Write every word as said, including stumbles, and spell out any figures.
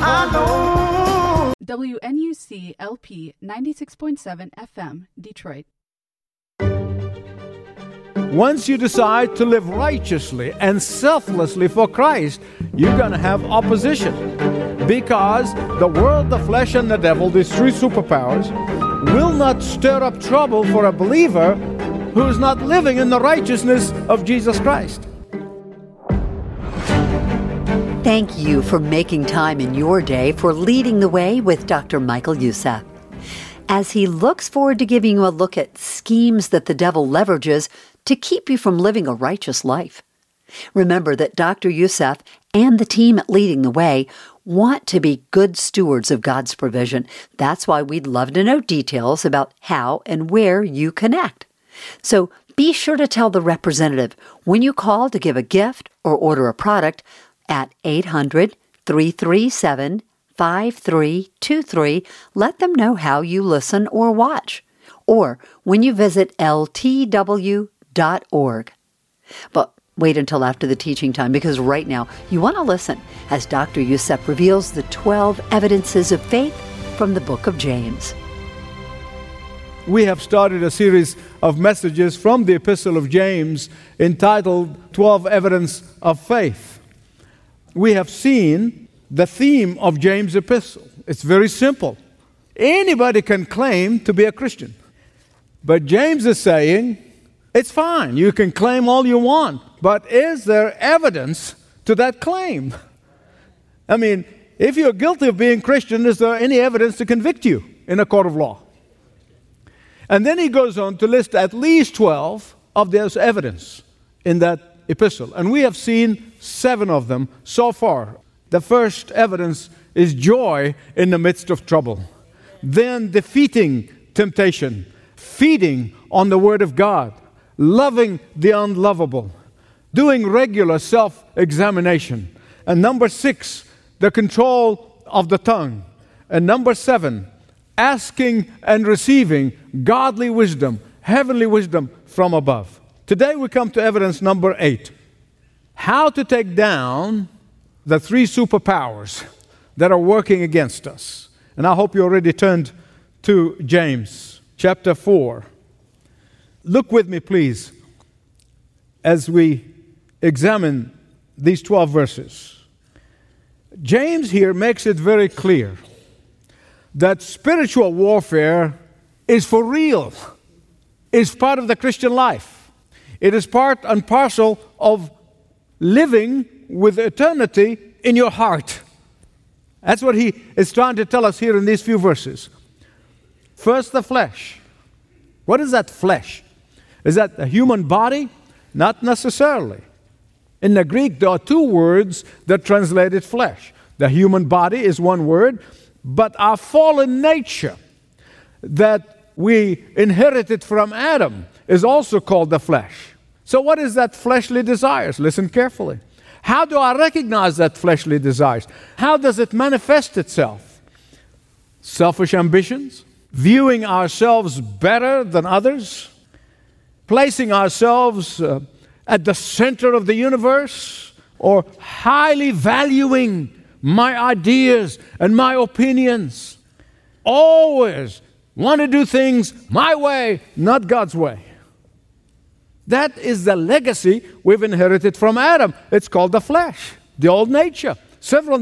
I know. W N U C L P ninety-six point seven F M, Detroit. Once you decide to live righteously and selflessly for Christ, you're going to have opposition. Because the world, the flesh, and the devil, these three superpowers, will not stir up trouble for a believer who is not living in the righteousness of Jesus Christ. Thank you for making time in your day for Leading the Way with Doctor Michael Youssef. As he looks forward to giving you a look at schemes that the devil leverages to keep you from living a righteous life. Remember that Doctor Youssef and the team at Leading the Way want to be good stewards of God's provision. That's why we'd love to know details about how and where you connect. So be sure to tell the representative when you call to give a gift or order a product at eight hundred, three three seven, five three two three. Let them know how you listen or watch. Or when you visit L T W dot org. But wait until after the teaching time, because right now you want to listen as Doctor Youssef reveals the twelve evidences of faith from the book of James. We have started a series of messages from the Epistle of James entitled twelve Evidence of Faith. We have seen the theme of James' epistle. It's very simple. Anybody can claim to be a Christian. But James is saying, it's fine, you can claim all you want, but is there evidence to that claim? I mean, if you're guilty of being Christian, is there any evidence to convict you in a court of law? And then he goes on to list at least twelve of those evidence in that epistle. And we have seen seven of them so far. The first evidence is joy in the midst of trouble. Then defeating temptation, feeding on the Word of God, loving the unlovable, doing regular self-examination. And number six, the control of the tongue. And number seven, asking and receiving godly wisdom, heavenly wisdom from above. Today we come to evidence number eight. How to take down the three superpowers that are working against us. And I hope you already turned to James chapter four. Look with me, please, as we examine these twelve verses. James here makes it very clear that spiritual warfare is for real. It's part of the Christian life. It is part and parcel of living with eternity in your heart. That's what he is trying to tell us here in these few verses. First, the flesh. What is that flesh? Is that the human body? Not necessarily. In the Greek, there are two words that translate it flesh. The human body is one word, but our fallen nature that we inherited from Adam is also called the flesh. So what is that fleshly desires? Listen carefully. How do I recognize that fleshly desires? How does it manifest itself? Selfish ambitions, viewing ourselves better than others, placing ourselves uh, at the center of the universe, or highly valuing my ideas and my opinions. Always want to do things my way, not God's way. That is the legacy we've inherited from Adam. It's called the flesh, the old nature. Several